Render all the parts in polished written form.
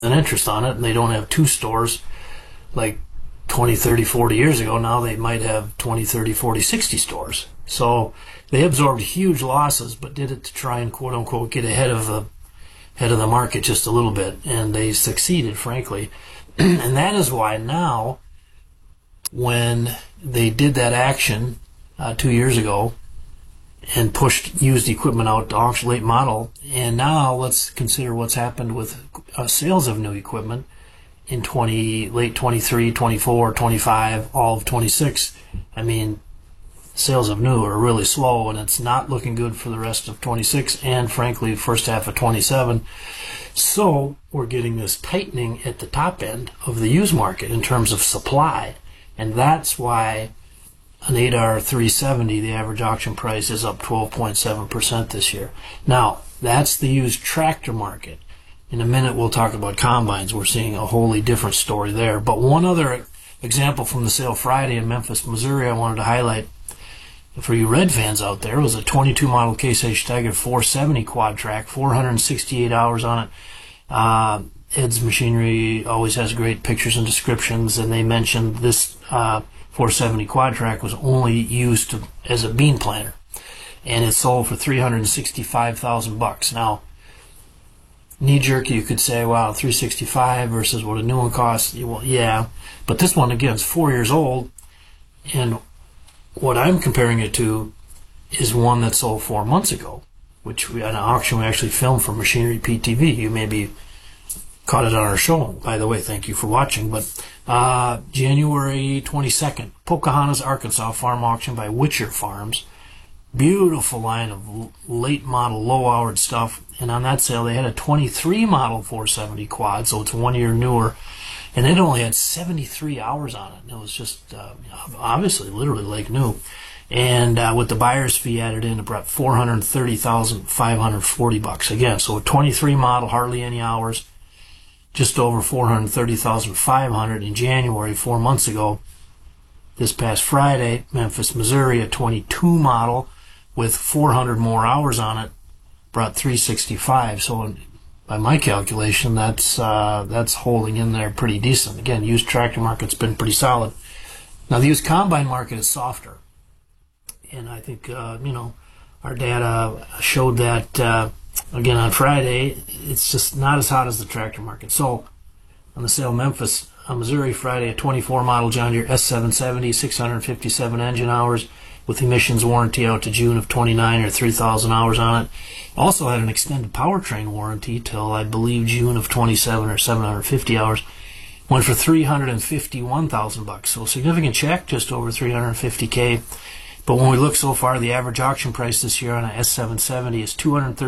an interest on it, and they don't have two stores like 20, 30, 40 years ago. Now they might have 20, 30, 40, 60 stores. So they absorbed huge losses, but did it to try and quote unquote get ahead of the market just a little bit, and they succeeded, frankly. And that is why now, when they did that action 2 years ago and pushed used equipment out to auction late model, and now let's consider what's happened with sales of new equipment in late 23, 24, 25, all of 26. I mean, sales of new are really slow, and it's not looking good for the rest of 26 and, frankly, the first half of 27. So we're getting this tightening at the top end of the used market in terms of supply, and that's why an 8R 370, the average auction price, is up 12.7% this year. Now, that's the used tractor market. In a minute, we'll talk about combines. We're seeing a wholly different story there. But one other example from the sale Friday in Memphis, Missouri, I wanted to highlight for you Red fans out there was a 22 model Case H Tiger 470 quad track, 468 hours on it. Ed's Machinery always has great pictures and descriptions, and they mentioned this 470 quad track was only used as a bean planter, and it sold for $365,000. Now, knee-jerk, you could say, wow, $365 versus what a new one costs. Well, yeah, but this one, again, is 4 years old, and what I'm comparing it to is one that sold 4 months ago, which at an auction we actually filmed for Machinery Pete TV. You maybe caught it on our show. By the way, thank you for watching. But January 22nd, Pocahontas, Arkansas, farm auction by Witcher Farms. Beautiful line of late model, low-hour stuff. And on that sale, they had a 23 model 470 quad, so it's 1 year newer. And it only had 73 hours on it. And it was just obviously literally like new. And with the buyer's fee added in, it brought $430,540 again. So a 23 model, hardly any hours, just over $430,500 in January, 4 months ago. This past Friday, Memphis, Missouri, a 22 model with 400 more hours on it, brought $365,000. So by my calculation, that's holding in there pretty decent. Again, used tractor market's been pretty solid. Now, the used combine market is softer, and I think our data showed that again on Friday. It's just not as hot as the tractor market. So, on the sale, Memphis, Missouri, Friday, a 24 model John Deere S770, 657 engine hours with emissions warranty out to June of 29 or 3,000 hours on it. Also had an extended powertrain warranty till I believe June of 27 or 750 hours. Went for $351,000. So a significant check, just over $350K. But when we look so far, the average auction price this year on a S770 is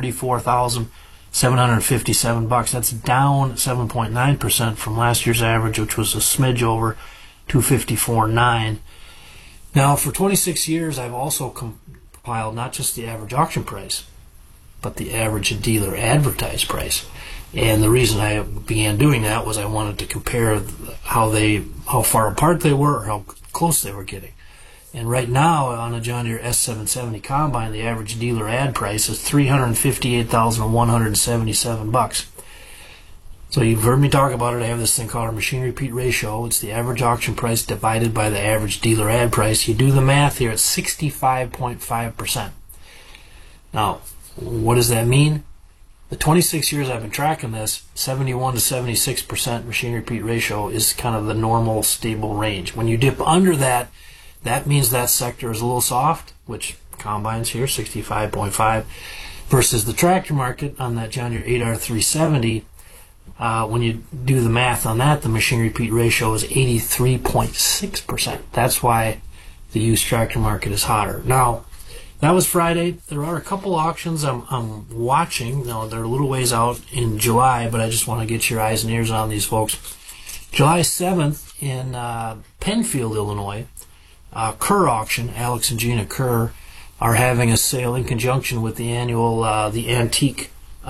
$234,757. That's down 7.9% from last year's average, which was a smidge over $254,900. Now, for 26 years, I've also compiled not just the average auction price, but the average dealer advertised price. And the reason I began doing that was I wanted to compare how far apart they were or how close they were getting. And right now, on a John Deere S770 combine, the average dealer ad price is $358,177. So you've heard me talk about it. I have this thing called a Machinery Pete ratio. It's the average auction price divided by the average dealer ad price. You do the math here, it's 65.5%. Now, what does that mean? The 26 years I've been tracking this, 71 to 76% Machinery Pete ratio is kind of the normal stable range. When you dip under that, that means that sector is a little soft, which combines here, 65.5, versus the tractor market on that John Deere 8R 370. When you do the math on that, the Machinery Pete ratio is 83.6%. That's why the used tractor market is hotter. Now, that was Friday. There are a couple auctions I'm watching. Now, they're a little ways out in July, but I just want to get your eyes and ears on these folks. July 7th in Penfield, Illinois, Kerr auction. Alex and Gina Kerr are having a sale in conjunction with the annual the Antique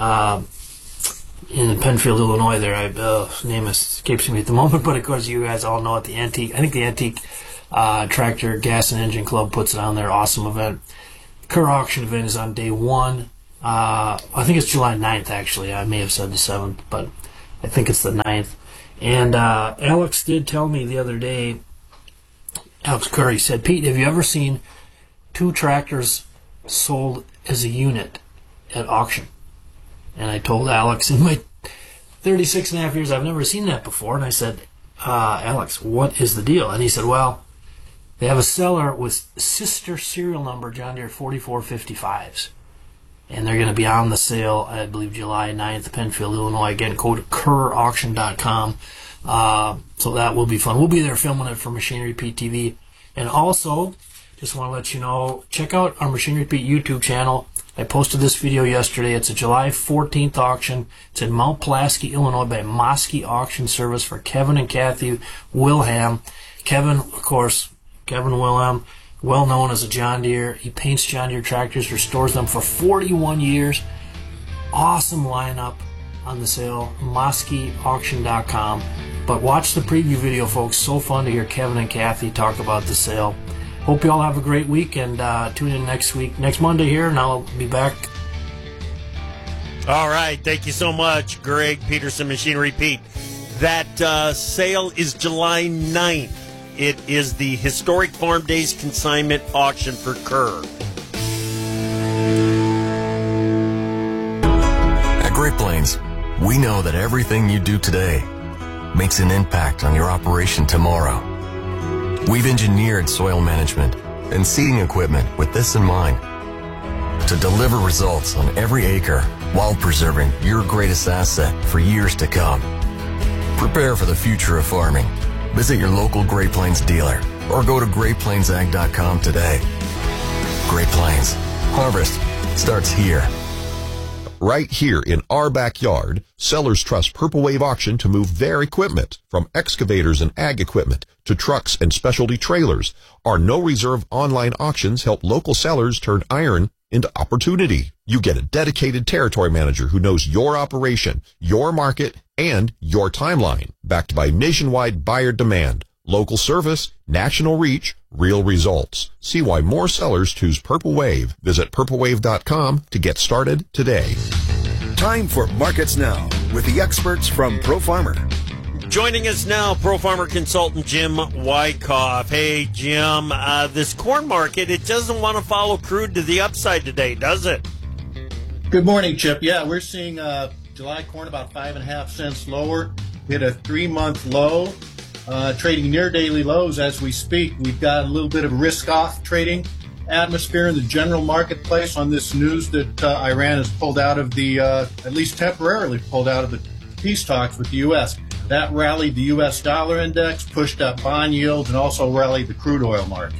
in Penfield, Illinois. There, name escapes me at the moment, but of course you guys all know it. The Antique. I think the Antique Tractor Gas and Engine Club puts it on their awesome event. The Kerr auction event is on day one. I think it's July 9th, actually. I may have said the 7th, but I think it's the 9th. And Alex did tell me the other day, Alex Curry said, Pete, have you ever seen 2 tractors sold as a unit at auction? And I told Alex, in my 36 and a half years, I've never seen that before. And I said, Alex, what is the deal? And he said, well, they have a seller with sister serial number John Deere 4455s. And they're going to be on the sale, I believe, July 9th, Penfield, Illinois. Again, go to kerrauction.com. So that will be fun. We'll be there filming it for Machinery Repeat TV. And also, just want to let you know, check out our Machinery Repeat YouTube channel. I posted this video yesterday. It's a July 14th auction. It's in Mount Pulaski, Illinois by Mosky Auction Service for Kevin and Kathy Wilhelm. Kevin, of course, Kevin Wilhelm, well known as a John Deere. He paints John Deere tractors, restores them for 41 years. Awesome lineup on the sale, moskyauction.com. But watch the preview video, folks. So fun to hear Kevin and Kathy talk about the sale. Hope you all have a great week, and tune in next Monday here, and I'll be back. All right. Thank you so much, Greg Peterson, Machinery Repeat. That sale is July 9th. It is the Historic Farm Days Consignment Auction for Kerr. At Great Plains, we know that everything you do today makes an impact on your operation tomorrow. We've engineered soil management and seeding equipment with this in mind, to deliver results on every acre while preserving your greatest asset for years to come. Prepare for the future of farming. Visit your local Great Plains dealer or go to GreatPlainsAg.com today. Great Plains. Harvest starts here. Right here in our backyard, sellers trust Purple Wave Auction to move their equipment, from excavators and ag equipment to trucks and specialty trailers. Our no-reserve online auctions help local sellers turn iron into opportunity. You get a dedicated territory manager who knows your operation, your market, and your timeline, backed by nationwide buyer demand, local service, national reach, real results. See why more sellers choose Purple Wave. Visit purplewave.com to get started today. Time for Markets Now with the experts from Pro Farmer. Joining us now, Pro Farmer consultant Jim Wyckoff. Hey, Jim, this corn market, it doesn't want to follow crude to the upside today, does it? Good morning, Chip. Yeah, we're seeing July corn about 5.5 cents lower. Hit a 3-month low, trading near daily lows as we speak. We've got a little bit of risk-off trading atmosphere in the general marketplace on this news that Iran has pulled out of the, at least temporarily pulled out of the peace talks with the U.S. That rallied the U.S. dollar index, pushed up bond yields, and also rallied the crude oil market.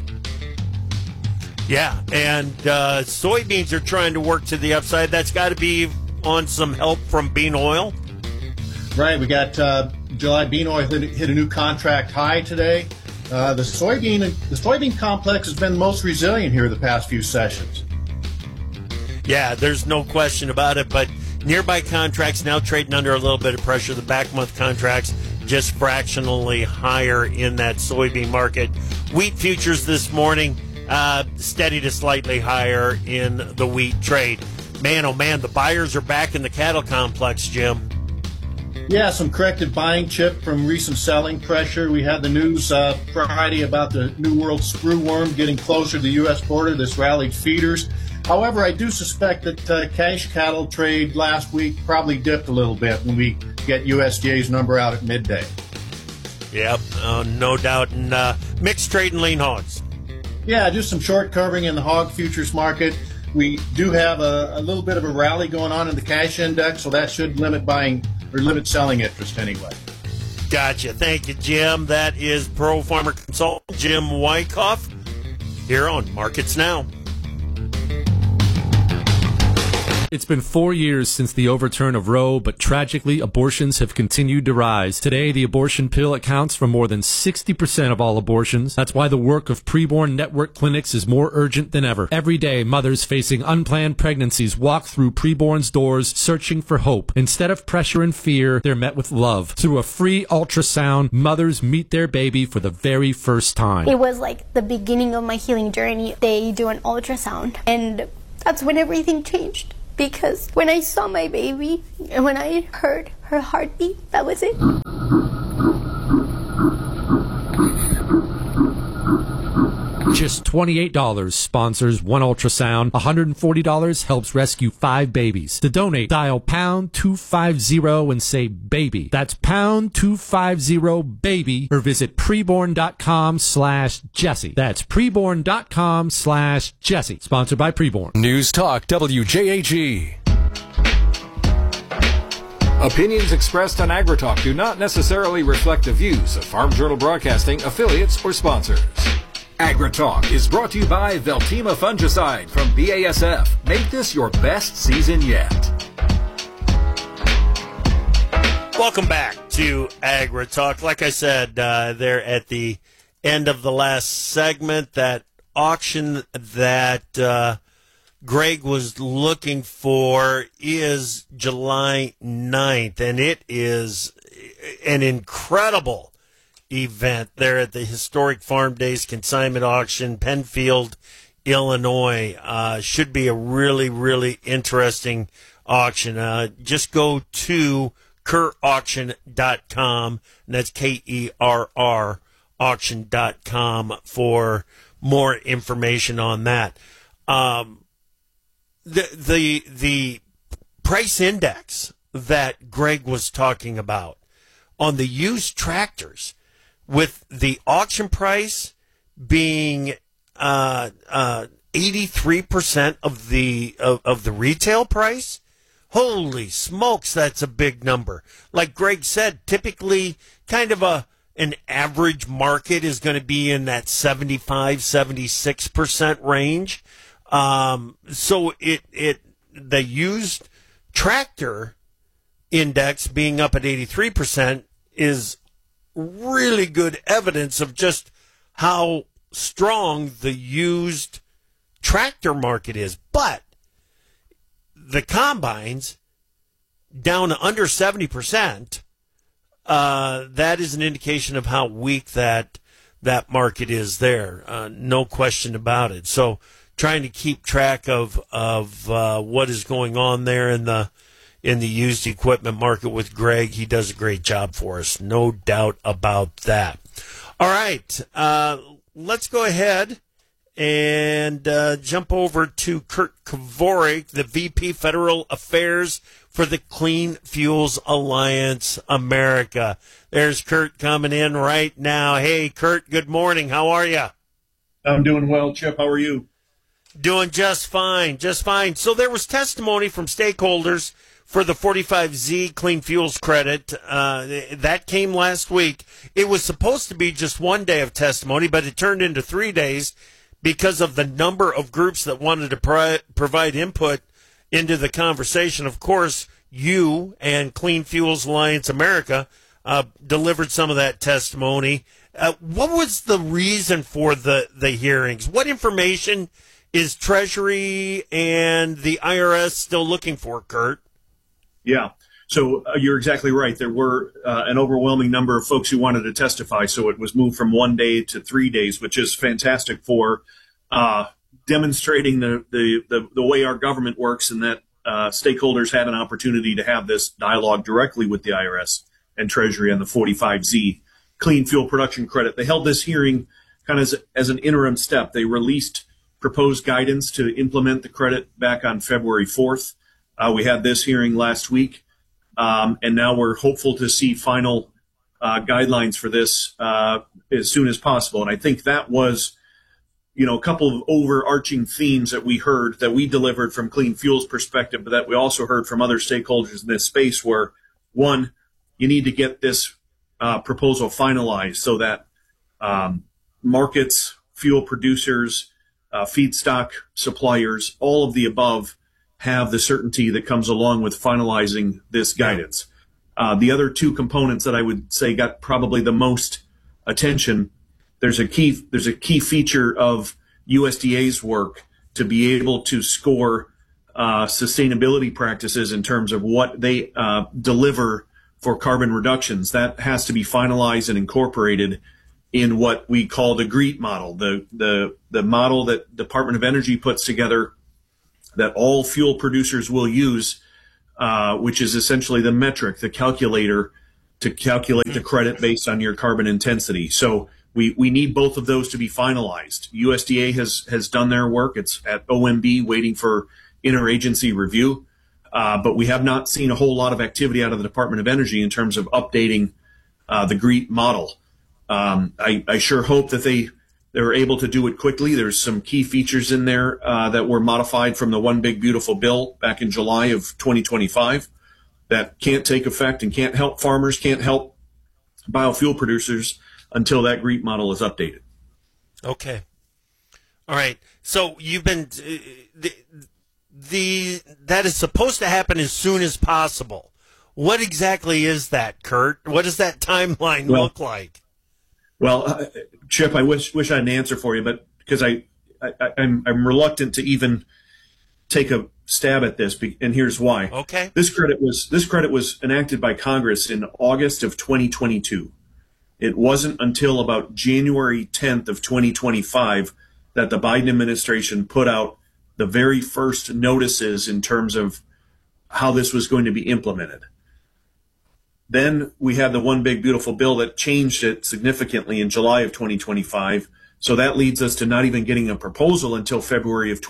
Yeah, and soybeans are trying to work to the upside. That's got to be on some help from bean oil. Right, we got July bean oil hit a new contract high today. The soybean complex has been the most resilient here the past few sessions. Yeah, there's no question about it, but nearby contracts now trading under a little bit of pressure. The back month contracts just fractionally higher in that soybean market. Wheat futures this morning steady to slightly higher in the wheat trade. Man, oh man, the buyers are back in the cattle complex, Jim. Yeah, some corrective buying, Chip, from recent selling pressure. We had the news Friday about the New World screwworm getting closer to the U.S. border. This rallied feeders. However, I do suspect that cash cattle trade last week probably dipped a little bit when we get USDA's number out at midday. Yep, no doubt. And mixed trade and lean hogs. Yeah, just some short covering in the hog futures market. We do have a little bit of a rally going on in the cash index, so that should limit buying or limit selling interest anyway. Gotcha. Thank you, Jim. That is Pro Farmer Consultant Jim Wyckoff here on Markets Now. It's been 4 years since the overturn of Roe, but tragically, abortions have continued to rise. Today, the abortion pill accounts for more than 60% of all abortions. That's why the work of preborn network clinics is more urgent than ever. Every day, mothers facing unplanned pregnancies walk through preborn's doors searching for hope. Instead of pressure and fear, they're met with love. Through a free ultrasound, mothers meet their baby for the very first time. It was like the beginning of my healing journey. They do an ultrasound, and that's when everything changed. Because when I saw my baby and when I heard her heartbeat. That was it. Just $28 sponsors one ultrasound. $140 helps rescue 5 babies. To donate, dial pound 250 and say baby. That's pound 250 baby, or visit preborn.com/Jesse. That's preborn.com/Jesse. Sponsored by Preborn. News Talk WJAG. Opinions expressed on AgriTalk do not necessarily reflect the views of Farm Journal Broadcasting, affiliates, or sponsors. AgriTalk is brought to you by Veltima Fungicide from BASF. Make this your best season yet. Welcome back to AgriTalk. Like I said, there at the end of the last segment, that auction that Greg was looking for is July 9th, and it is an incredible event there at the Historic Farm Days Consignment Auction, Penfield, Illinois. Should be a really, really interesting auction. Just go to kerrauction.com, and that's KERR auction.com for more information on that. The price index that Greg was talking about on the used tractors, with the auction price being 83% of the retail price. Holy smokes, that's a big number. Like Greg said, typically kind of an average market is going to be in that 75-76% range. So the used tractor index being up at 83% is really good evidence of just how strong the used tractor market is. But the combines down to under 70%, that is an indication of how weak that market is there. No question about it. So trying to keep track of what is going on there in the used equipment market with Greg. He does a great job for us. No doubt about that. All right. Let's go ahead and jump over to Kurt Kavorik, the VP Federal Affairs for the Clean Fuels Alliance America. There's Kurt coming in right now. Hey, Kurt, good morning. How are you? I'm doing well, Chip. How are you? Doing just fine, just fine. So there was testimony from stakeholders for the 45Z Clean Fuels credit. That came last week. It was supposed to be just one day of testimony, but it turned into 3 days because of the number of groups that wanted to provide input into the conversation. Of course, you and Clean Fuels Alliance America delivered some of that testimony. What was the reason for the hearings? What information is Treasury and the IRS still looking for, Kurt? Yeah. So you're exactly right. There were an overwhelming number of folks who wanted to testify. So it was moved from 1 day to 3 days, which is fantastic for demonstrating the way our government works, and that stakeholders had an opportunity to have this dialogue directly with the IRS and Treasury on the 45Z Clean Fuel Production Credit. They held this hearing kind of as an interim step. They released proposed guidance to implement the credit back on February 4th. We had this hearing last week, and now we're hopeful to see final guidelines for this as soon as possible. And I think that was, a couple of overarching themes that we heard, that we delivered from Clean Fuels perspective, but that we also heard from other stakeholders in this space were, one, you need to get this proposal finalized so that markets, fuel producers, feedstock suppliers, all of the above have the certainty that comes along with finalizing this guidance. The other two components that I would say got probably the most attention, there's a key feature of USDA's work to be able to score sustainability practices in terms of what they deliver for carbon reductions. That has to be finalized and incorporated in what we call the GREET model, the model that Department of Energy puts together that all fuel producers will use which is essentially the metric, the calculator to calculate the credit based on your carbon intensity. So we need both of those to be finalized. USDA has done their work. It's at OMB waiting for interagency review. But we have not seen a whole lot of activity out of the Department of Energy in terms of updating the GREET model. I sure hope that they were able to do it quickly. There's some key features in there that were modified from the One Big Beautiful Bill back in July of 2025 that can't take effect and can't help farmers, can't help biofuel producers until that GREET model is updated. Okay. All right. So you've been that is supposed to happen as soon as possible. What exactly is that, Kurt? What does that timeline look like? Well, Chip, I wish I had an answer for you, but because I'm reluctant to even take a stab at this, and here's why. Okay. This credit was enacted by Congress in August of 2022. It wasn't until about January 10th of 2025 that the Biden administration put out the very first notices in terms of how this was going to be implemented. Then we had the One Big Beautiful Bill that changed it significantly in July of 2025. So that leads us to not even getting a proposal until February of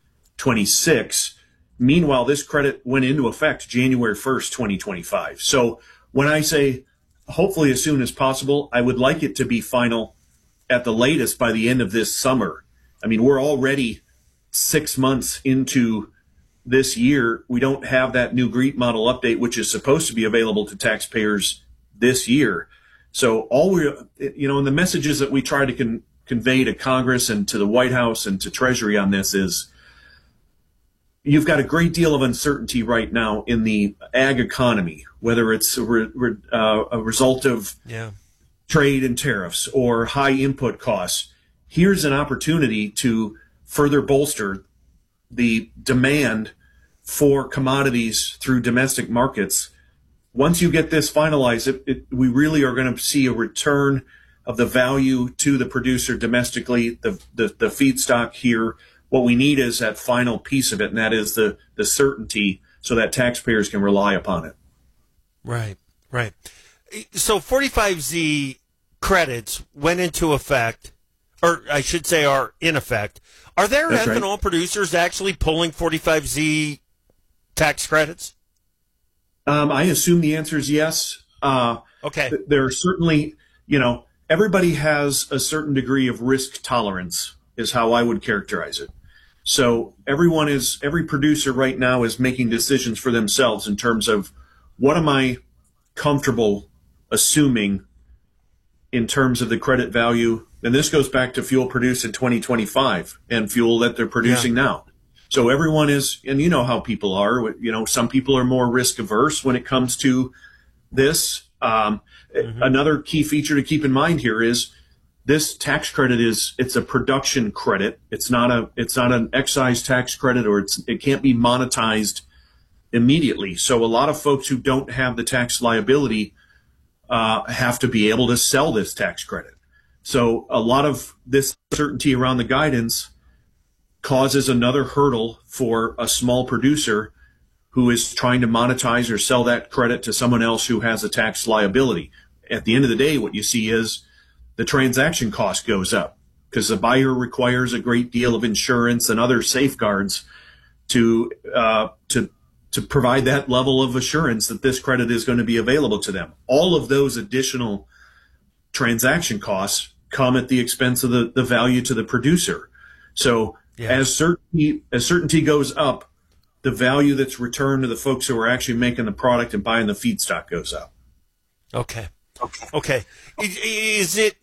2026. Meanwhile, this credit went into effect January 1st, 2025. So when I say hopefully as soon as possible, I would like it to be final at the latest by the end of this summer. I mean, we're already 6 months into this year. We don't have that new GREET model update, which is supposed to be available to taxpayers this year. So all and the messages that we try to convey to Congress and to the White House and to Treasury on this is you've got a great deal of uncertainty right now in the ag economy, whether it's a result of trade and tariffs or high input costs. Here's an opportunity to further bolster the demand for commodities through domestic markets. Once you get this finalized, we really are going to see a return of the value to the producer domestically, the feedstock here. What we need is that final piece of it, and that is the certainty so that taxpayers can rely upon it. Right. So 45Z credits went into effect, or I should say are in effect. Are there ethanol producers actually pulling 45Z tax credits? I assume the answer is yes. Okay. There are certainly, everybody has a certain degree of risk tolerance is how I would characterize it. So every producer right now is making decisions for themselves in terms of what am I comfortable assuming in terms of the credit value. And this goes back to fuel produced in 2025 and fuel that they're producing now. So everyone is, and you know how people are, some people are more risk averse when it comes to this. Another key feature to keep in mind here is this tax credit it's a production credit. It's not an excise tax credit, or it can't be monetized immediately. So a lot of folks who don't have the tax liability have to be able to sell this tax credit. So a lot of this uncertainty around the guidance causes another hurdle for a small producer who is trying to monetize or sell that credit to someone else who has a tax liability. At the end of the day, what you see is the transaction cost goes up because the buyer requires a great deal of insurance and other safeguards to provide that level of assurance that this credit is going to be available to them. All of those additional transaction costs come at the expense of the value to the producer. So as certainty goes up, the value that's returned to the folks who are actually making the product and buying the feedstock goes up. Okay. Is it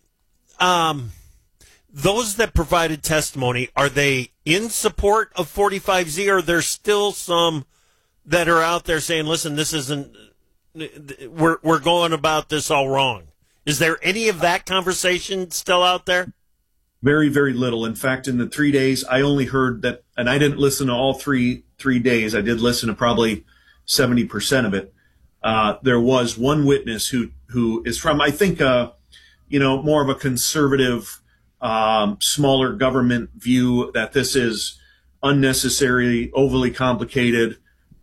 those that provided testimony, are they in support of 45Z, or are there still some that are out there saying, listen, this isn't, we're going about this all wrong? Is there any of that conversation still out there? Very, very little. In fact, in the 3 days, I only heard that, and I didn't listen to all three days. I did listen to probably 70% of it. There was one witness who is from, I think, more of a conservative, smaller government view that this is unnecessarily overly complicated.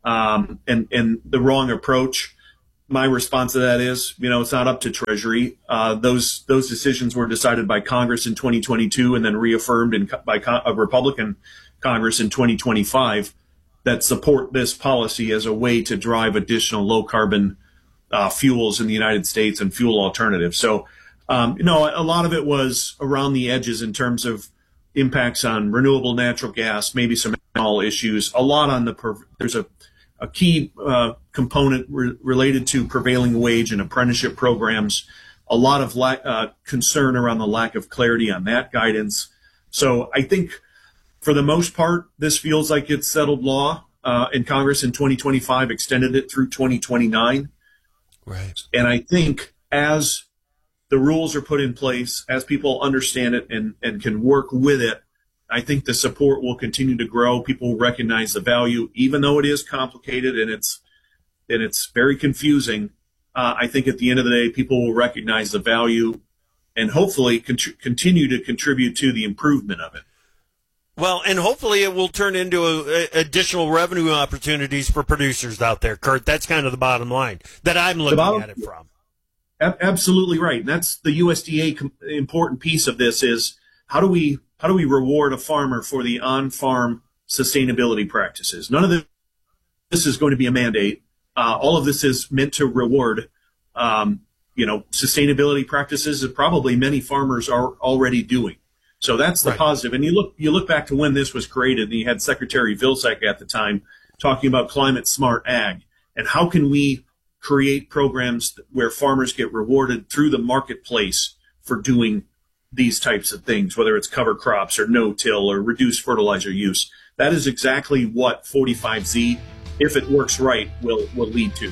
and the wrong approach. My response to that is, it's not up to Treasury. Those decisions were decided by Congress in 2022 and then reaffirmed by a Republican Congress in 2025 that support this policy as a way to drive additional low carbon fuels in the United States and fuel alternatives. So, a lot of it was around the edges in terms of impacts on renewable natural gas, maybe some ethanol issues, a lot on there's a key component related to prevailing wage and apprenticeship programs, a lot of concern around the lack of clarity on that guidance. So I think for the most part, this feels like it's settled law, and Congress in 2025 extended it through 2029. Right. And I think as the rules are put in place, as people understand it and can work with it, I think the support will continue to grow. People will recognize the value, even though it is complicated and it's very confusing. I think at the end of the day, people will recognize the value and hopefully continue to contribute to the improvement of it. Well, and hopefully it will turn into additional revenue opportunities for producers out there, Kurt. That's kind of the bottom line that I'm looking at it from. Absolutely right. And that's the USDA important piece of this is how do we reward a farmer for the on-farm sustainability practices? None of this is going to be a mandate. All of this is meant to reward, sustainability practices that probably many farmers are already doing. So that's the positive. And you look back to when this was created, and you had Secretary Vilsack at the time talking about climate smart ag and how can we create programs where farmers get rewarded through the marketplace for doing these types of things, whether it's cover crops or no-till or reduced fertilizer use. That is exactly what 45Z, if it works right, will lead to.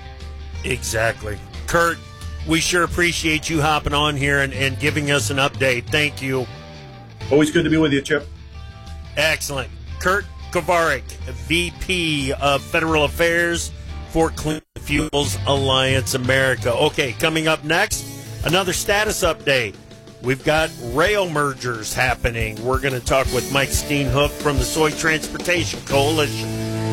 Exactly. Kurt, we sure appreciate you hopping on here and giving us an update. Thank you. Always good to be with you, Chip. Excellent. Kurt Kovarik, VP of Federal Affairs for Clean Fuels Alliance America. Okay, coming up next, another status update. We've got rail mergers happening. We're going to talk with Mike Steenhoek from the Soy Transportation Coalition.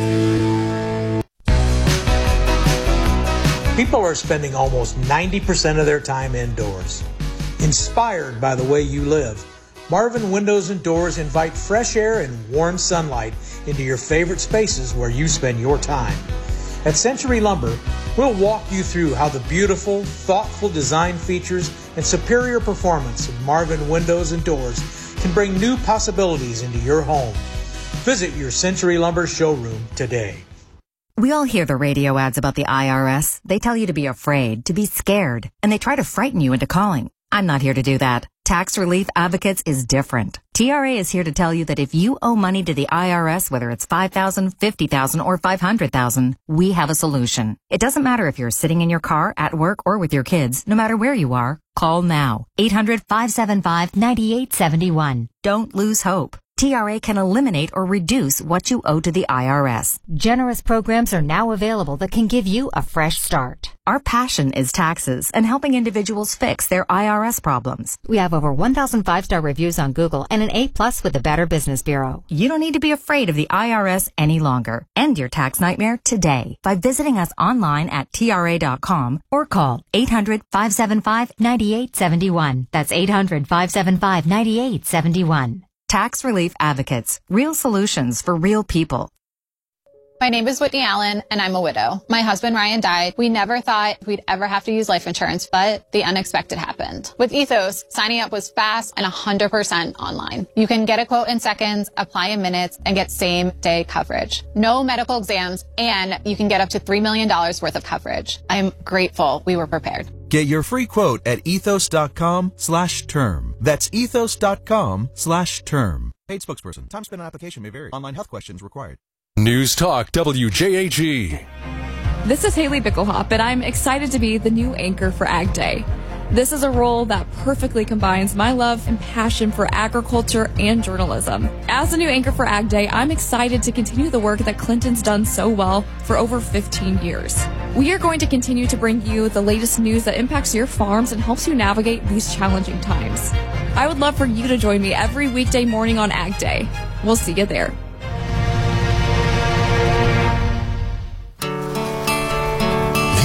People are spending almost 90% of their time indoors. Inspired by the way you live, Marvin Windows and Doors invite fresh air and warm sunlight into your favorite spaces where you spend your time. At Century Lumber, we'll walk you through how the beautiful, thoughtful design features and superior performance of Marvin Windows and Doors can bring new possibilities into your home. Visit your Century Lumber showroom today. We all hear the radio ads about the IRS. They tell you to be afraid, to be scared, and they try to frighten you into calling. I'm not here to do that. Tax Relief Advocates is different. TRA is here to tell you that if you owe money to the IRS, whether it's $5,000, $50,000, or $500,000, we have a solution. It doesn't matter if you're sitting in your car, at work, or with your kids. No matter where you are, call now. 800-575-9871. Don't lose hope. TRA can eliminate or reduce what you owe to the IRS. Generous programs are now available that can give you a fresh start. Our passion is taxes and helping individuals fix their IRS problems. We have over 1,000 5-star reviews on Google and an A+ with the Better Business Bureau. You don't need to be afraid of the IRS any longer. End your tax nightmare today by visiting us online at TRA.com or call 800-575-9871. That's 800-575-9871. Tax Relief Advocates. Real solutions for real people. My name is Whitney Allen, and I'm a widow. My husband, Ryan, died. We never thought we'd ever have to use life insurance, but the unexpected happened. With Ethos, signing up was fast and 100% online. You can get a quote in seconds, apply in minutes, and get same-day coverage. No medical exams, and you can get up to $3 million worth of coverage. I'm grateful we were prepared. Get your free quote at ethos.com/term. That's ethos.com/term. Paid spokesperson. Time spent on application may vary. Online health questions required. News Talk WJAG. This is Haley Bickelhop, and I'm excited to be the new anchor for Ag Day. This is a role that perfectly combines my love and passion for agriculture and journalism. As the new anchor for Ag Day, I'm excited to continue the work that Clinton's done so well for over 15 years. We are going to continue to bring you the latest news that impacts your farms and helps you navigate these challenging times. I would love for you to join me every weekday morning on Ag Day. We'll see you there.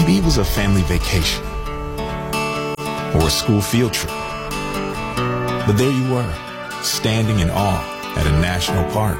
Maybe it was a family vacation or a school field trip. But there you were, standing in awe at a national park.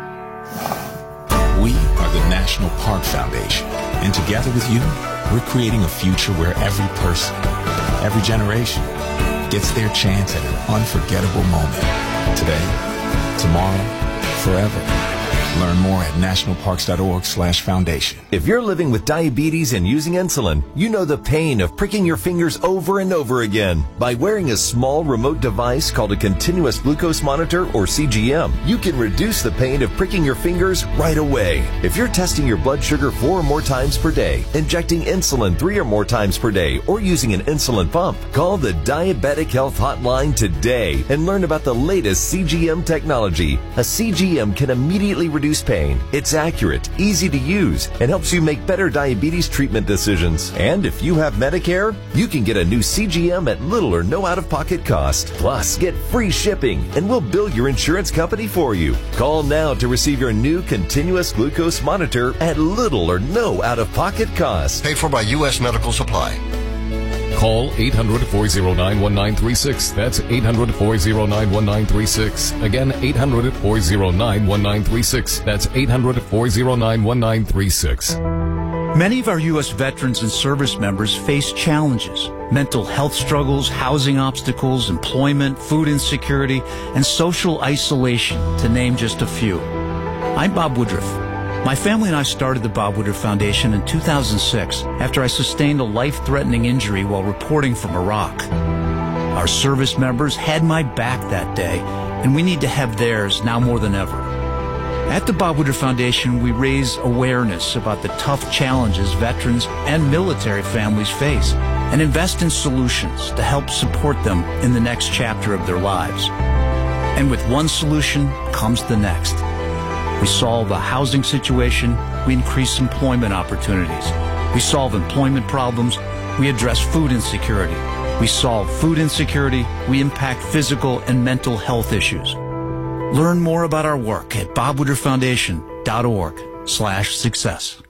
We are the National Park Foundation, and together with you, we're creating a future where every person, every generation, gets their chance at an unforgettable moment. Today, tomorrow, forever. Learn more at nationalparks.org/foundation. If you're living with diabetes and using insulin, you know the pain of pricking your fingers over and over again. By wearing a small remote device called a continuous glucose monitor, or CGM, you can reduce the pain of pricking your fingers right away. If you're testing your blood sugar 4 or more times per day, injecting insulin 3 or more times per day, or using an insulin pump, call the Diabetic Health Hotline today and learn about the latest CGM technology. A CGM can immediately reduce pain. It's accurate, easy to use, and helps you make better diabetes treatment decisions. And if you have Medicare, you can get a new CGM at little or no out-of-pocket cost. Plus, get free shipping, and we'll bill your insurance company for you. Call now to receive your new continuous glucose monitor at little or no out-of-pocket cost. Paid for by U.S. Medical Supply. Call 800-409-1936. That's 800-409-1936. Again, 800-409-1936. That's 800-409-1936. Many of our U.S. veterans and service members face challenges: mental health struggles, housing obstacles, employment, food insecurity, and social isolation, to name just a few. I'm Bob Woodruff. My family and I started the Bob Woodruff Foundation in 2006 after I sustained a life-threatening injury while reporting from Iraq. Our service members had my back that day, and we need to have theirs now more than ever. At the Bob Woodruff Foundation, we raise awareness about the tough challenges veterans and military families face and invest in solutions to help support them in the next chapter of their lives. And with one solution comes the next. We solve the housing situation, we increase employment opportunities. We solve employment problems, we address food insecurity. We solve food insecurity, we impact physical and mental health issues. Learn more about our work at bobwoodrufffoundation.org/success.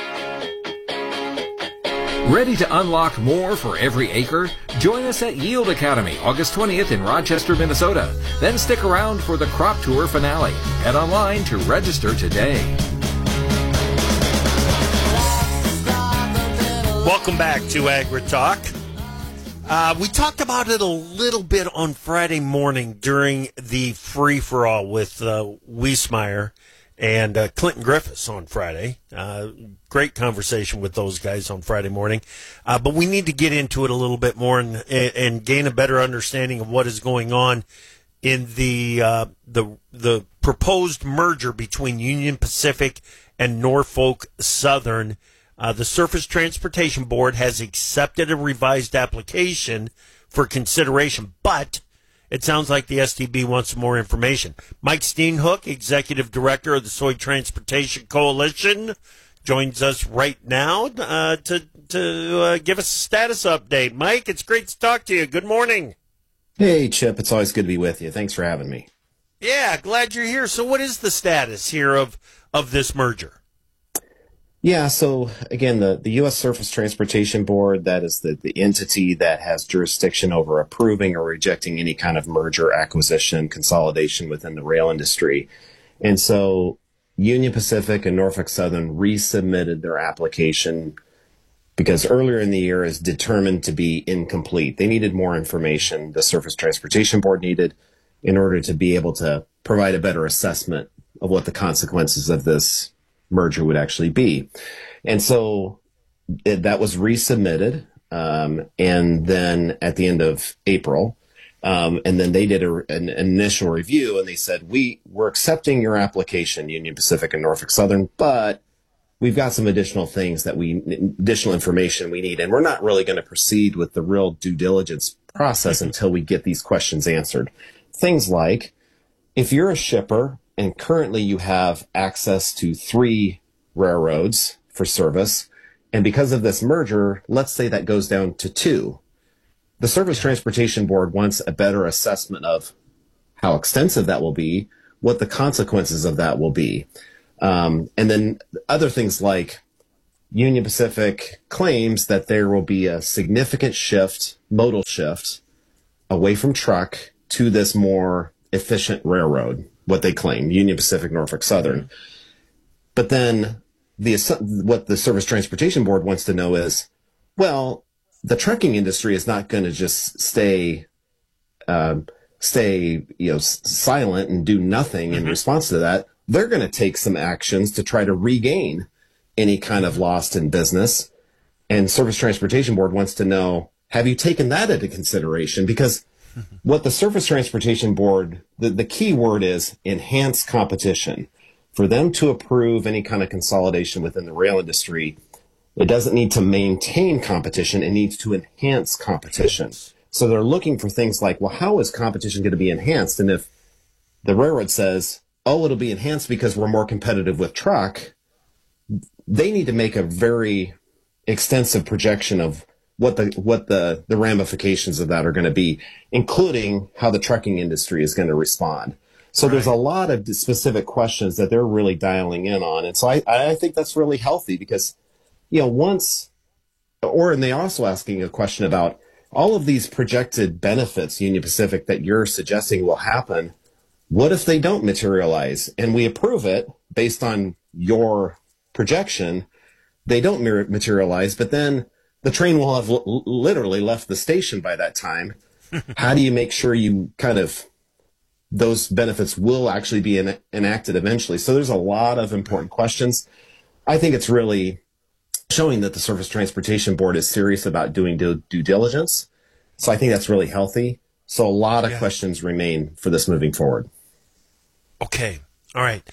Ready to unlock more for every acre? Join us at Yield Academy, August 20th in Rochester, Minnesota. Then stick around for the Crop Tour finale. Head online to register today. Welcome back to Agri-Talk. We talked about it a little bit on Friday morning during the free-for-all with Wiesmeyer and Clinton Griffiths on Friday. Great conversation with those guys on Friday morning. But we need to get into it a little bit more and gain a better understanding of what is going on in the proposed merger between Union Pacific and Norfolk Southern. The Surface Transportation Board has accepted a revised application for consideration, but it sounds like the STB wants some more information. Mike Steenhoek, Executive Director of the Soy Transportation Coalition, joins us right now to give us a status update. Mike, it's great to talk to you. Good morning. Hey, Chip. It's always good to be with you. Thanks for having me. Yeah, glad you're here. So what is the status here of this merger? Yeah, so again, the U.S. Surface Transportation Board, that is the entity that has jurisdiction over approving or rejecting any kind of merger, acquisition, consolidation within the rail industry. And so Union Pacific and Norfolk Southern resubmitted their application because earlier in the year is determined to be incomplete. They needed more information, the Surface Transportation Board needed, in order to be able to provide a better assessment of what the consequences of this merger would actually be. And so that was resubmitted. And then at the end of April, and then they did an initial review and they said, we're accepting your application, Union Pacific and Norfolk Southern, but we've got some additional things additional information we need. And we're not really going to proceed with the real due diligence process until we get these questions answered. Things like, if you're a shipper and currently you have access to 3 railroads for service, and because of this merger, let's say that goes down to 2. The Surface Transportation Board wants a better assessment of how extensive that will be, what the consequences of that will be. And then other things like, Union Pacific claims that there will be a significant modal shift away from truck to this more efficient railroad, what they claim, Union Pacific, Norfolk Southern. But then what the Surface Transportation Board wants to know is, well, the trucking industry is not going to just stay silent and do nothing in response to that. They're going to take some actions to try to regain any kind of lost in business. And Surface Transportation Board wants to know, have you taken that into consideration? Because what the Surface Transportation Board, the key word is enhance competition. For them to approve any kind of consolidation within the rail industry, it doesn't need to maintain competition. It needs to enhance competition. So they're looking for things like, well, how is competition going to be enhanced? And if the railroad says, oh, it'll be enhanced because we're more competitive with truck, they need to make a very extensive projection of what the ramifications of that are going to be, including how the trucking industry is going to respond. So there's a lot of specific questions that they're really dialing in on. And so I think that's really healthy because, and they also asking a question about all of these projected benefits, Union Pacific, that you're suggesting will happen. What if they don't materialize and we approve it based on your projection? They don't materialize, but then the train will have literally left the station by that time. How do you make sure those benefits will actually be enacted eventually? So there's a lot of important questions. I think it's really showing that the Surface Transportation Board is serious about doing due diligence. So I think that's really healthy. So a lot of questions remain for this moving forward. Okay. All right.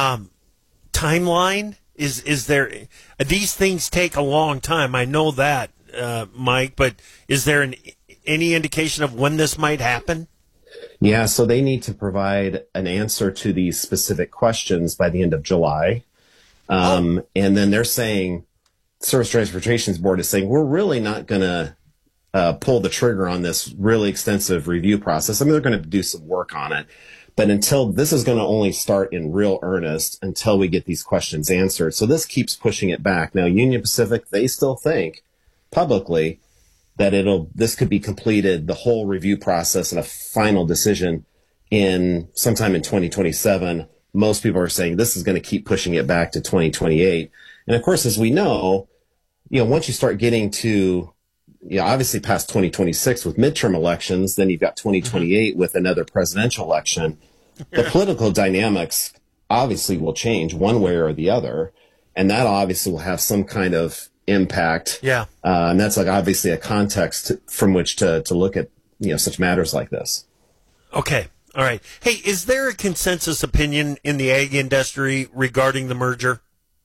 Timeline? Is there, these things take a long time. I know that, Mike, but is there any indication of when this might happen? Yeah, so they need to provide an answer to these specific questions by the end of July. And then they're saying, Surface Transportation Board is saying, we're really not going to pull the trigger on this really extensive review process. I mean, they're going to do some work on it. But until this is going to only start in real earnest until we get these questions answered. So this keeps pushing it back. Now, Union Pacific, they still think publicly that this could be completed, the whole review process and a final decision sometime in 2027. Most people are saying this is going to keep pushing it back to 2028. And of course, as we know, once you start getting to, obviously past 2026 with midterm elections, then you've got 2028 with another presidential election. The political dynamics obviously will change one way or the other. And that obviously will have some kind of impact. Yeah. And that's obviously a context from which to look at, such matters like this. Okay. All right. Hey, is there a consensus opinion in the ag industry regarding the merger?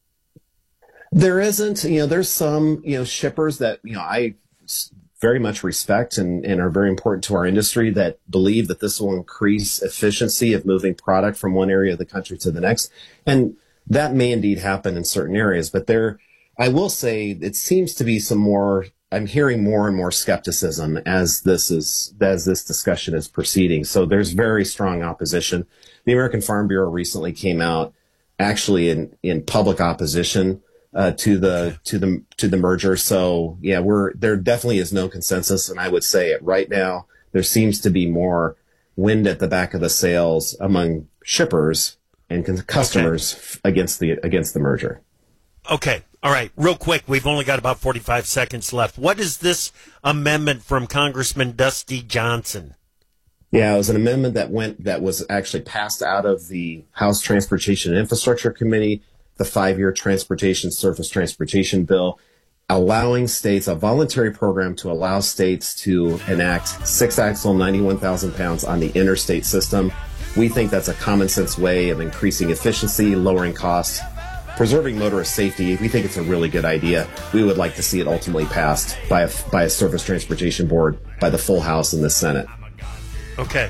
There isn't. There's some, shippers that, I very much respect and are very important to our industry that believe that this will increase efficiency of moving product from one area of the country to the next. And that may indeed happen in certain areas. But I will say it seems to be I'm hearing more and more skepticism as this discussion is proceeding. So there's very strong opposition. The American Farm Bureau recently came out actually in public opposition to the merger. So yeah, there definitely is no consensus. And I would say it right now, there seems to be more wind at the back of the sails among shippers and customers against the merger. Okay. All right. Real quick. We've only got about 45 seconds left. What is this amendment from Congressman Dusty Johnson? Yeah, it was an amendment that was actually passed out of the House Transportation and Infrastructure Committee, the 5-year Surface Transportation Bill, allowing states, a voluntary program to allow states to enact 6-axle 91,000 pounds on the interstate system. We think that's a common sense way of increasing efficiency, lowering costs, preserving motorist safety. We think it's a really good idea. We would like to see it ultimately passed by a Surface Transportation Board, by the full House and the Senate. Okay.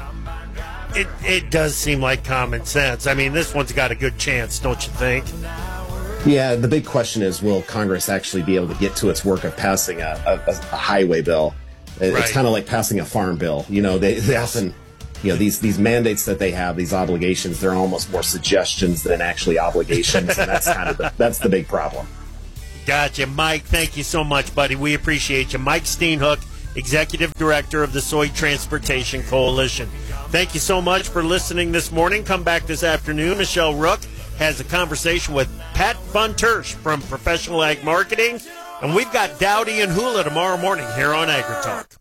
It does seem like common sense. I mean, this one's got a good chance, don't you think? Yeah, the big question is, will Congress actually be able to get to its work of passing a highway bill? It's kind of like passing a farm bill. They often, these mandates that they have, these obligations, they're almost more suggestions than actually obligations, and that's the big problem. Gotcha. Mike, thank you so much, buddy. We appreciate you. Mike Steenhoek, Executive Director of the Soy Transportation Coalition. Thank you so much for listening this morning. Come back this afternoon. Michelle Rook has a conversation with Pat Von Tersch from Professional Ag Marketing. And we've got Dowdy and Hula tomorrow morning here on AgriTalk.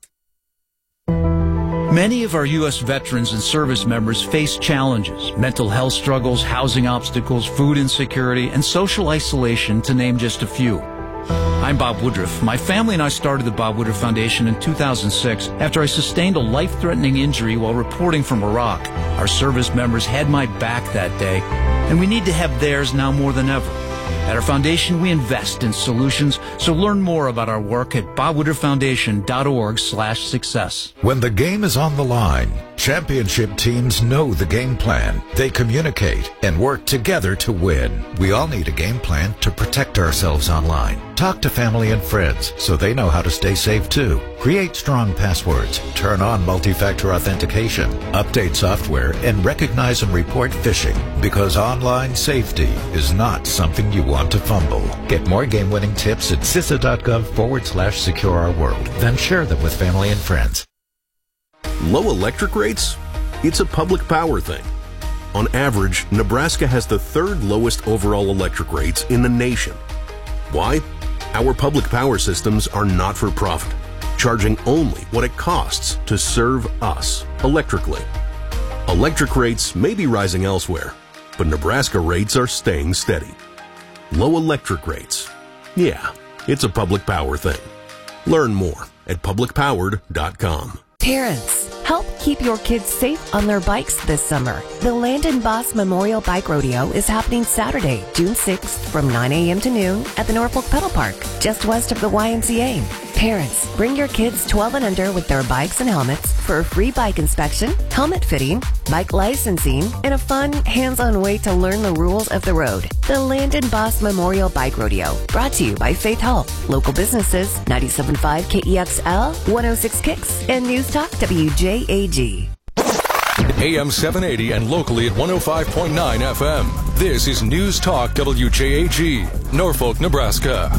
Many of our U.S. veterans and service members face challenges, mental health struggles, housing obstacles, food insecurity, and social isolation, to name just a few. I'm Bob Woodruff. My family and I started the Bob Woodruff Foundation in 2006 after I sustained a life-threatening injury while reporting from Iraq. Our service members had my back that day, and we need to have theirs now more than ever. At our foundation, we invest in solutions, so learn more about our work at bobwoodrufffoundation.org/success. When the game is on the line, championship teams know the game plan. They communicate and work together to win. We all need a game plan to protect ourselves online. Talk to family and friends so they know how to stay safe too. Create strong passwords, turn on multi-factor authentication, update software, and recognize and report phishing, because online safety is not something you want to fumble. Get more game-winning tips at CISA.gov/secure our world. Then share them with family and friends. Low electric rates? It's a public power thing. On average, Nebraska has the third lowest overall electric rates in the nation. Why? Our public power systems are not for profit, charging only what it costs to serve us electrically. Electric rates may be rising elsewhere, but Nebraska rates are staying steady. Low electric rates. Yeah, it's a public power thing. Learn more at publicpowered.com. Parents, help keep your kids safe on their bikes this summer. The Landon Boss Memorial Bike Rodeo is happening Saturday, June 6th from 9 a.m. to noon at the Norfolk Pedal Park, just west of the YMCA. Parents, bring your kids 12 and under with their bikes and helmets for a free bike inspection, helmet fitting, bike licensing, and a fun, hands-on way to learn the rules of the road. The Landon Boss Memorial Bike Rodeo, brought to you by Faith Health, local businesses, 97.5 KEXL, 106 Kicks, and News Talk WJAG. AM 780 and locally at 105.9 FM. This is News Talk WJAG, Norfolk, Nebraska.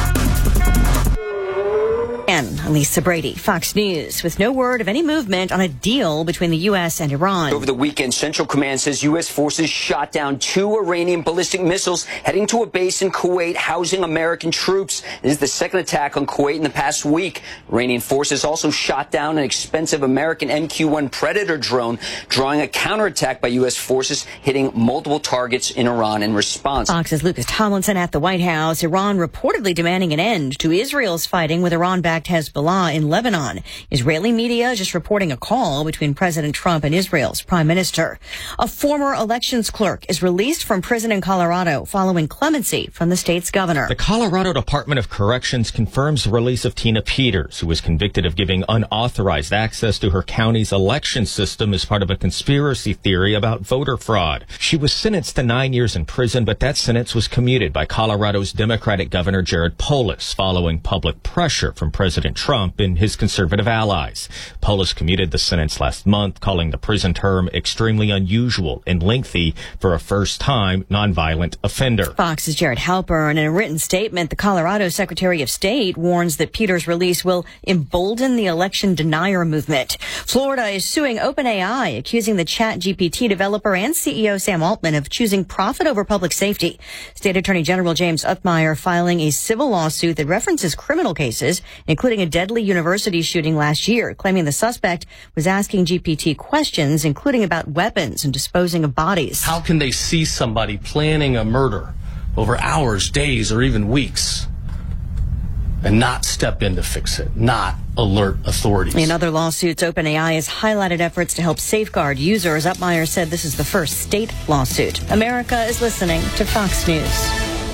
And Lisa Brady, Fox News, with no word of any movement on a deal between the U.S. and Iran. Over the weekend, Central Command says U.S. forces shot down 2 Iranian ballistic missiles heading to a base in Kuwait housing American troops. This is the second attack on Kuwait in the past week. Iranian forces also shot down an expensive American MQ-1 Predator drone, drawing a counterattack by U.S. forces, hitting multiple targets in Iran in response. Fox's Lucas Tomlinson at the White House. Iran reportedly demanding an end to Israel's fighting with Iran-backed Hezbollah in Lebanon. Israeli media is just reporting a call between President Trump and Israel's prime minister. A former elections clerk is released from prison in Colorado following clemency from the state's governor. The Colorado Department of Corrections confirms the release of Tina Peters, who was convicted of giving unauthorized access to her county's election system as part of a conspiracy theory about voter fraud. She was sentenced to 9 years in prison, but that sentence was commuted by Colorado's Democratic Governor Jared Polis following public pressure from President Trump and his conservative allies. Polis commuted the sentence last month, calling the prison term extremely unusual and lengthy for a first-time nonviolent offender. Fox's Jared Halpern. In a written statement, the Colorado Secretary of State warns that Peters' release will embolden the election denier movement. Florida is suing OpenAI, accusing the ChatGPT developer and CEO Sam Altman of choosing profit over public safety. State Attorney General James Uthmeier filing a civil lawsuit that references criminal cases, including a deadly university shooting last year, claiming the suspect was asking GPT questions, including about weapons and disposing of bodies. How can they see somebody planning a murder over hours, days, or even weeks and not step in to fix it, not alert authorities? In other lawsuits, OpenAI has highlighted efforts to help safeguard users. Uthmeier said this is the first state lawsuit. America is listening to Fox News.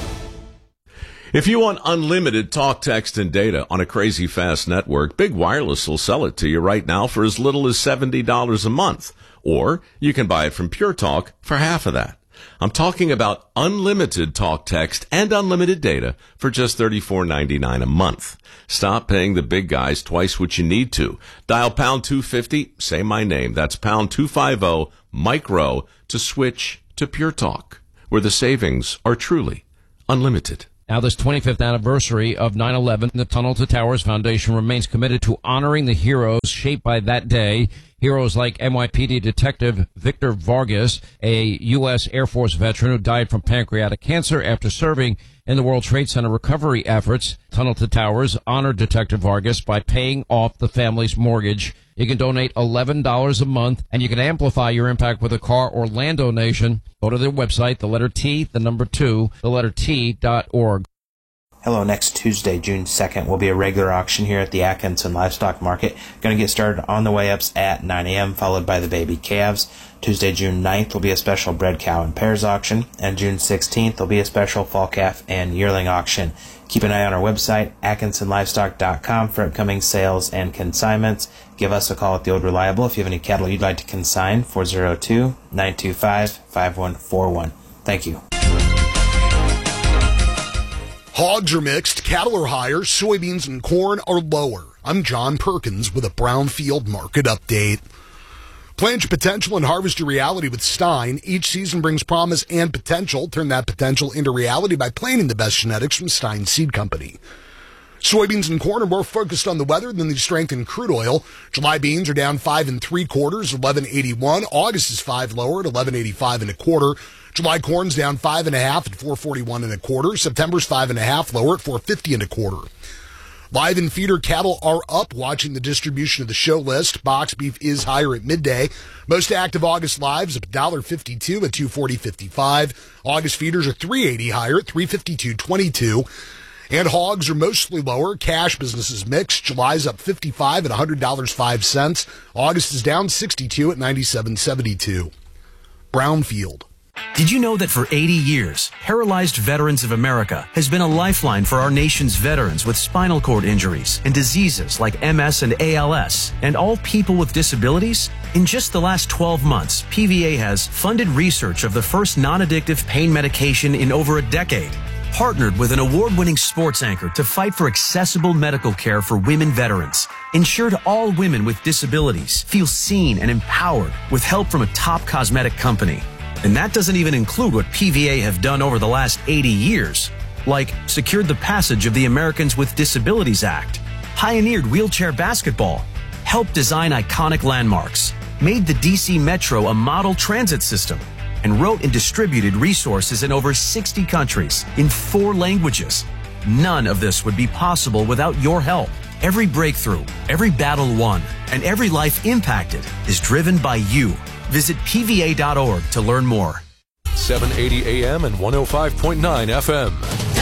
If you want unlimited talk, text, and data on a crazy fast network, Big Wireless will sell it to you right now for as little as $70 a month. Or you can buy it from Pure Talk for half of that. I'm talking about unlimited talk, text, and unlimited data for just $34.99 a month. Stop paying the big guys twice what you need to. Dial pound 250, say my name. That's pound 250 micro to switch to Pure Talk, where the savings are truly unlimited. Now, this 25th anniversary of 9/11, the Tunnel to Towers Foundation remains committed to honoring the heroes shaped by that day. Heroes like NYPD Detective Victor Vargas, a U.S. Air Force veteran who died from pancreatic cancer after serving in the World Trade Center recovery efforts. Tunnel to Towers honored Detective Vargas by paying off the family's mortgage. You can donate $11 a month, and you can amplify your impact with a car or land donation. Go to their website, the letter T, the number 2, the letter T.org. Hello, next Tuesday, June 2nd, will be a regular auction here at the Atkinson Livestock Market. Going to get started on the way-ups at 9 a.m., followed by the baby calves. Tuesday, June 9th, will be a special bred cow and pairs auction. And June 16th will be a special fall calf and yearling auction. Keep an eye on our website, AtkinsonLivestock.com, for upcoming sales and consignments. Give us a call at the Old Reliable if you have any cattle you'd like to consign, 402-925-5141. Thank you. Hogs are mixed, cattle are higher, soybeans and corn are lower. I'm John Perkins with a Brownfield Market Update. Plant your potential and harvest your reality with Stein. Each season brings promise and potential. Turn that potential into reality by planting the best genetics from Stein Seed Company. Soybeans and corn are more focused on the weather than the strength in crude oil. July beans are down 5 3/4, 11.81. August is 5 lower at 11.85 1/4. July corn's down 5 1/2 at 4.41 1/4. September's 5 1/2 lower at 4.50 1/4. Live and feeder cattle are up, watching the distribution of the show list. Box beef is higher at midday. Most active August lives up $1.52 at 240.55. August feeders are $3.80 higher at 352.22. And hogs are mostly lower. Cash business is mixed. July's up 55 at $100.05. August is down 62 at 97.72. Brownfield. Did you know that for 80 years, Paralyzed Veterans of America has been a lifeline for our nation's veterans with spinal cord injuries and diseases like MS and ALS, and all people with disabilities? In just the last 12 months, PVA has funded research of the first non-addictive pain medication in over a decade, partnered with an award-winning sports anchor to fight for accessible medical care for women veterans, ensured all women with disabilities feel seen and empowered with help from a top cosmetic company. And that doesn't even include what PVA have done over the last 80 years, like secured the passage of the Americans with Disabilities Act, pioneered wheelchair basketball, helped design iconic landmarks, made the DC Metro a model transit system, and wrote and distributed resources in over 60 countries in 4 languages. None of this would be possible without your help. Every breakthrough, every battle won, and every life impacted is driven by you. Visit PVA.org to learn more. 780 AM and 105.9 FM.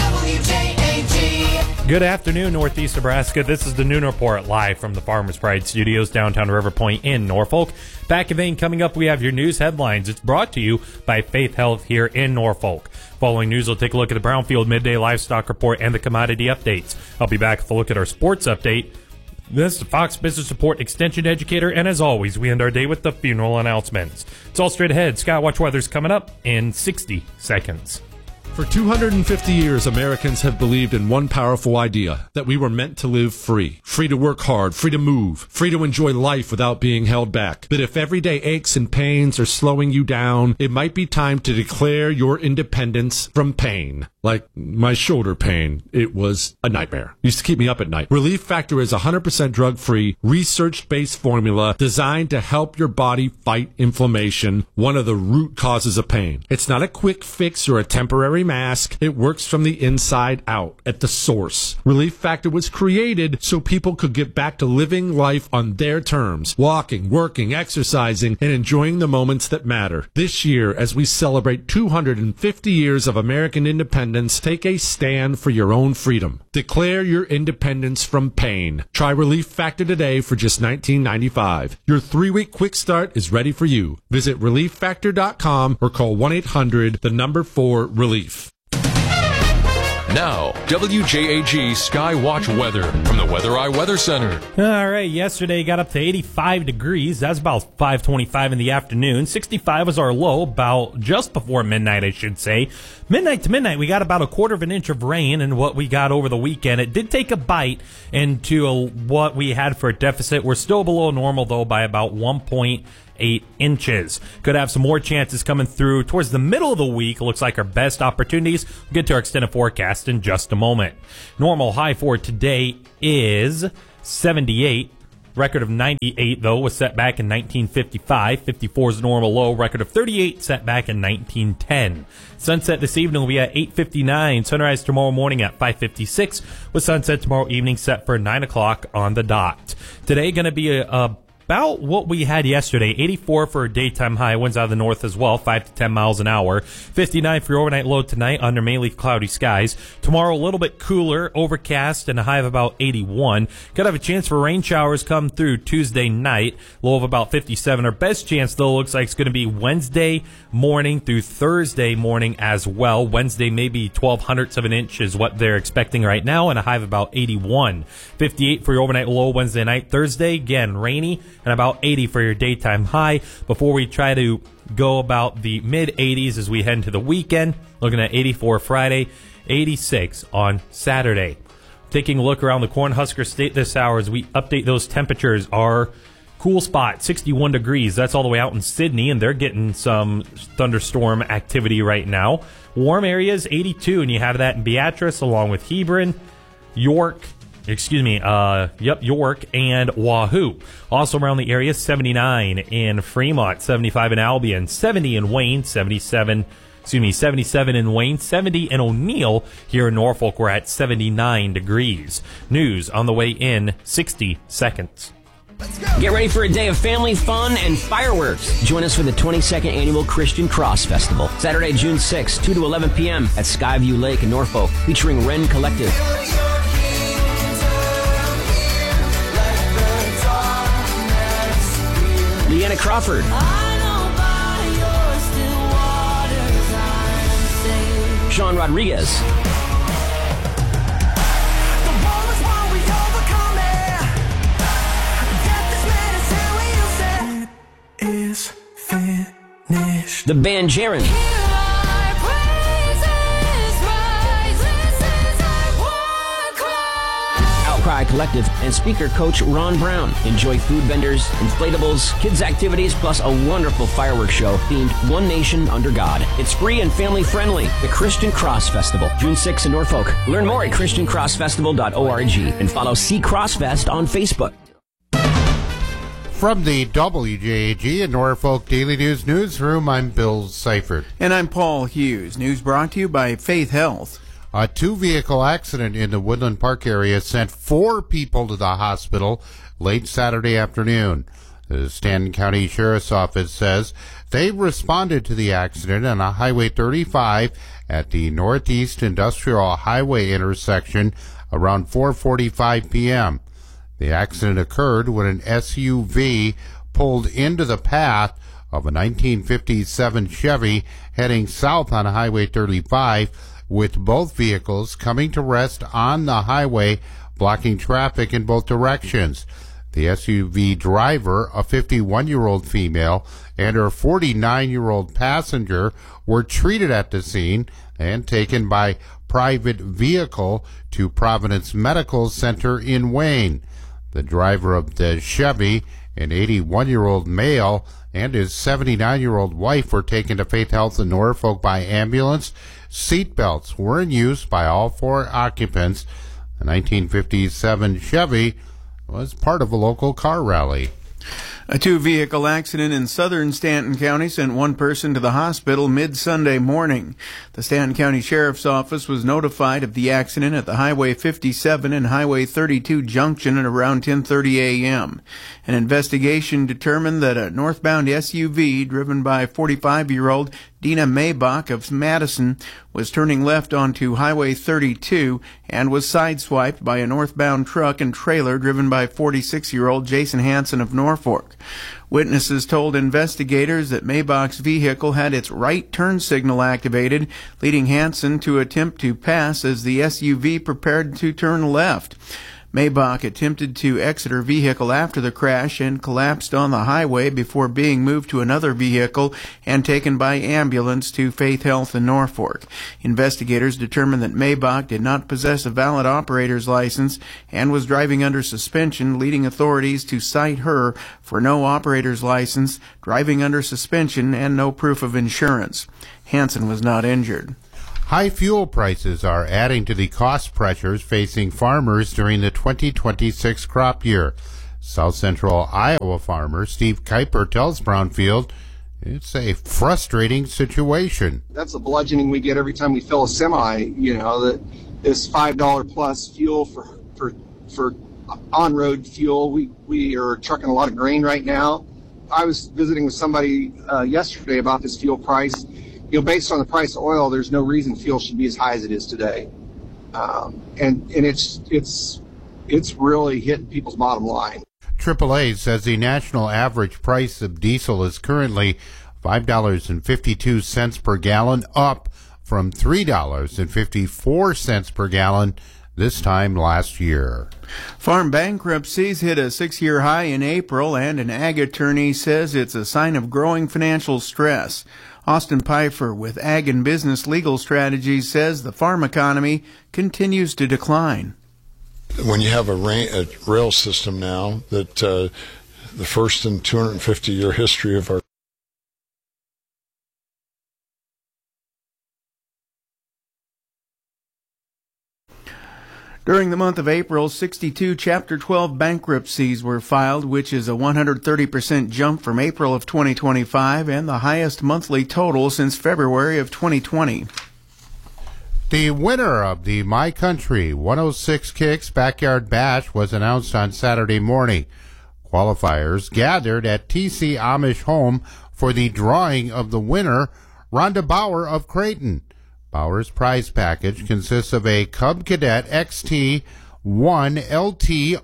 WJAG. Good afternoon, Northeast Nebraska. This is the Noon Report live from the Farmers Pride Studios, downtown River Point in Norfolk. Back in Vein, coming up, we have your news headlines. It's brought to you by Faith Health here in Norfolk. Following news, we'll take a look at the Brownfield Midday Livestock Report and the commodity updates. I'll be back with a look at our sports update. This is the Fox Business Support Extension Educator, and as always, we end our day with the funeral announcements. It's all straight ahead. Skywatch weather's coming up in 60 seconds. For 250 years, Americans have believed in one powerful idea, that we were meant to live free. Free to work hard, free to move, free to enjoy life without being held back. But if everyday aches and pains are slowing you down, it might be time to declare your independence from pain. Like my shoulder pain. It was a nightmare. Used to keep me up at night. Relief Factor is a 100% drug-free, research-based formula designed to help your body fight inflammation, one of the root causes of pain. It's not a quick fix or a temporary mask. It works from the inside out, at the source. Relief Factor was created so people could get back to living life on their terms, walking, working, exercising, and enjoying the moments that matter. This year, as we celebrate 250 years of American independence, take a stand for your own freedom. Declare your independence from pain. Try Relief Factor today for just $19.95. Your 3-week quick start is ready for you. Visit ReliefFactor.com or call 1-800-4-RELIEF. Now, WJAG Skywatch weather from the Weather Eye Weather Center. All right, yesterday got up to 85 degrees. That's about 5:25 in the afternoon. 65 was our low, about just before midnight, I should say. Midnight to midnight, we got about 1/4 of an inch of rain, and what we got over the weekend, it did take a bite into what we had for a deficit. We're still below normal, though, by about 1.8 8 inches. Could have some more chances coming through towards the middle of the week. Looks like our best opportunities. We'll get to our extended forecast in just a moment. Normal high for today is 78. Record of 98, though, was set back in 1955. 54 is the normal low. Record of 38 set back in 1910. Sunset this evening will be at 8:59. Sunrise tomorrow morning at 5:56, with sunset tomorrow evening set for 9 o'clock on the dot. Today going to be about what we had yesterday. 84 for a daytime high. Winds out of the north as well, 5 to 10 miles an hour. 59 for your overnight low tonight under mainly cloudy skies. Tomorrow a little bit cooler, overcast, and a high of about 81. Could have a chance for rain showers come through Tuesday night. Low of about 57. Our best chance, though, looks like it's going to be Wednesday morning through Thursday morning as well. Wednesday maybe 0.12 of an inch is what they're expecting right now, and a high of about 81. 58 for your overnight low Wednesday night. Thursday, again, rainy, and about 80 for your daytime high before we try to go about the mid-80s as we head into the weekend. Looking at 84 Friday, 86 on Saturday. Taking a look around the Cornhusker State this hour as we update those temperatures. Our cool spot, 61 degrees. That's all the way out in Sydney, and they're getting some thunderstorm activity right now. Warm areas, 82, and you have that in Beatrice along with Hebron, York, and Wahoo. Also around the area, 79 in Fremont, 75 in Albion, 70 in Wayne, 77 in Wayne, 70 in O'Neill. Here in Norfolk, we're at 79 degrees. News on the way in 60 seconds. Get ready for a day of family fun and fireworks. Join us for the 22nd Annual Christian Cross Festival. Saturday, June 6th, 2 to 11 p.m. at Skyview Lake in Norfolk, featuring Wren Collective, Leanna Crawford, Sean Rodriguez, the band Jaren, Outcry Collective, and speaker coach Ron Brown. Enjoy food vendors, inflatables, kids activities, plus a wonderful fireworks show themed One Nation Under God. It's free and family friendly. The Christian Cross Festival, June 6th in Norfolk. Learn more at ChristianCrossFestival.org and follow C Crossfest on Facebook. From the WJAG and Norfolk Daily News Newsroom, I'm Bill Seifert. And I'm Paul Hughes. News brought to you by Faith Health. A two-vehicle accident in the Woodland Park area sent 4 people to the hospital late Saturday afternoon. The Stanton County Sheriff's Office says they responded to the accident on Highway 35 at the Northeast Industrial Highway intersection around 4:45 p.m. The accident occurred when an SUV pulled into the path of a 1957 Chevy heading south on Highway 35, with both vehicles coming to rest on the highway, blocking traffic in both directions. The SUV driver, a 51-year-old female, and her 49-year-old passenger were treated at the scene and taken by private vehicle to Providence Medical Center in Wayne. The driver of the Chevy, an 81-year-old male, and his 79-year-old wife were taken to Faith Health in Norfolk by ambulance. Seatbelts were in use by all 4 occupants. The 1957 Chevy was part of a local car rally. A two-vehicle accident in southern Stanton County sent 1 person to the hospital mid-Sunday morning. The Stanton County Sheriff's Office was notified of the accident at the Highway 57 and Highway 32 junction at around 10:30 a.m. An investigation determined that a northbound SUV driven by 45-year-old Dina Maybach of Madison was turning left onto Highway 32 and was sideswiped by a northbound truck and trailer driven by 46-year-old Jason Hansen of Norfolk. Witnesses told investigators that Maybach's vehicle had its right turn signal activated, leading Hansen to attempt to pass as the SUV prepared to turn left. Maybach attempted to exit her vehicle after the crash and collapsed on the highway before being moved to another vehicle and taken by ambulance to Faith Health in Norfolk. Investigators determined that Maybach did not possess a valid operator's license and was driving under suspension, leading authorities to cite her for no operator's license, driving under suspension, and no proof of insurance. Hansen was not injured. High fuel prices are adding to the cost pressures facing farmers during the 2026 crop year. South Central Iowa farmer Steve Kuiper tells Brownfield it's a frustrating situation. That's the bludgeoning we get every time we fill a semi, that this $5 plus fuel for on-road fuel. We are trucking a lot of grain right now. I was visiting with somebody yesterday about this fuel price. Based on the price of oil, there's no reason fuel should be as high as it is today. And it's really hitting people's bottom line. AAA says the national average price of diesel is currently $5.52 per gallon, up from $3.54 per gallon this time last year. Farm bankruptcies hit a 6-year high in April, and an ag attorney says it's a sign of growing financial stress. Austin Pfeiffer with Ag and Business Legal Strategies says the farm economy continues to decline. When you have a rail system now that the first in 250-year history of our During the month of April, 62 Chapter 12 bankruptcies were filed, which is a 130% jump from April of 2025 and the highest monthly total since February of 2020. The winner of the My Country 106 Kicks Backyard Bash was announced on Saturday morning. Qualifiers gathered at TC Amish Home for the drawing of the winner, Rhonda Bauer of Creighton. Bauer's prize package consists of a Cub Cadet XT 1 LT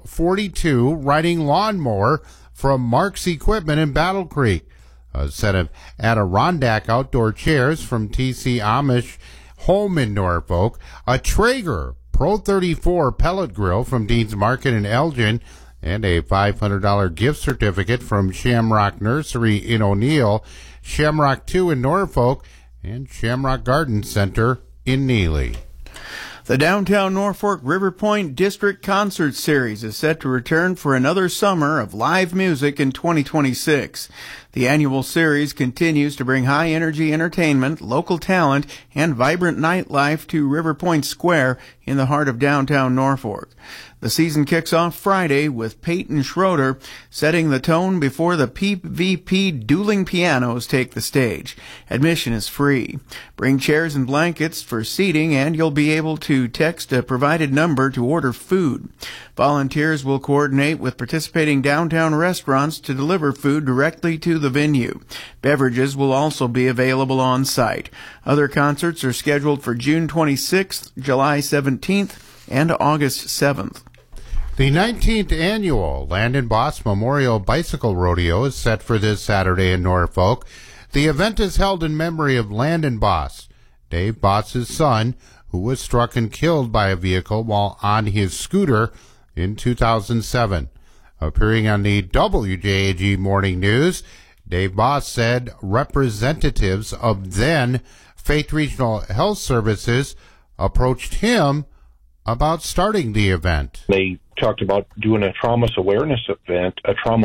42 riding lawnmower from Mark's Equipment in Battle Creek, a set of Adirondack outdoor chairs from TC Amish Home in Norfolk, a Traeger Pro 34 pellet grill from Dean's Market in Elgin, and a $500 gift certificate from Shamrock Nursery in O'Neill, Shamrock 2 in Norfolk, and Shamrock Garden Center in Neely. The Downtown Norfolk River Point District Concert Series is set to return for another summer of live music in 2026. The annual series continues to bring high-energy entertainment, local talent, and vibrant nightlife to River Point Square in the heart of downtown Norfolk. The season kicks off Friday with Peyton Schroeder setting the tone before the PVP dueling pianos take the stage. Admission is free. Bring chairs and blankets for seating, and you'll be able to text a provided number to order food. Volunteers will coordinate with participating downtown restaurants to deliver food directly to the venue. Beverages will also be available on site. Other concerts are scheduled for June 26th, July 17th, and August 7th. The 19th annual Landon Boss Memorial Bicycle Rodeo is set for this Saturday in Norfolk. The event is held in memory of Landon Boss, Dave Boss's son, who was struck and killed by a vehicle while on his scooter in 2007. Appearing on the WJAG Morning News, Dave Boss said representatives of then Faith Regional Health Services approached him about starting the event. They talked about doing a trauma awareness event,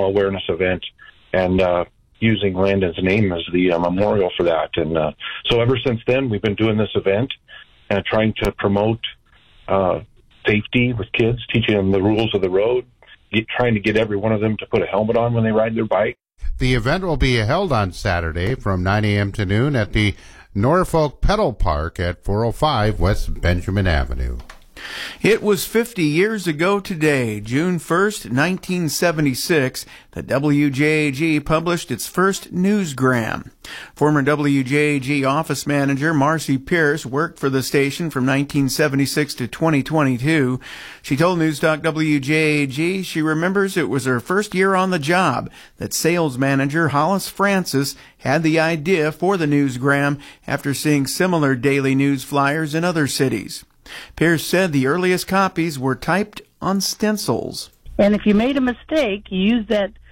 and using Landon's name as the memorial for that. And so ever since then, we've been doing this event and trying to promote safety with kids, teaching them the rules of the road, trying to get every one of them to put a helmet on when they ride their bike. The event will be held on Saturday from 9 a.m. to noon at the Norfolk Pedal Park at 405 West Benjamin Avenue. It was 50 years ago today, June 1st, 1976, that WJAG published its first newsgram. Former WJAG office manager Marcy Pierce worked for the station from 1976 to 2022. She told Newstalk WJAG she remembers it was her first year on the job that sales manager Hollis Francis had the idea for the newsgram after seeing similar daily news flyers in other cities. Pierce said the earliest copies were typed on stencils. And if you made a mistake, you use that